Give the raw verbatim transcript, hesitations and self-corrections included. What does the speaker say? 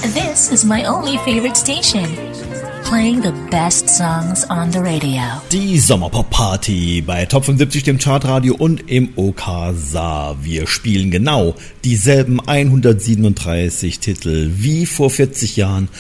This is my only favorite station. Playing the best songs on the radio. Die Sommerpop-Party bei Top fünfundsiebzig, dem Chartradio und im O K S A. Wir spielen genau dieselben hundertsiebenunddreißig Titel wie vor vierzig Jahren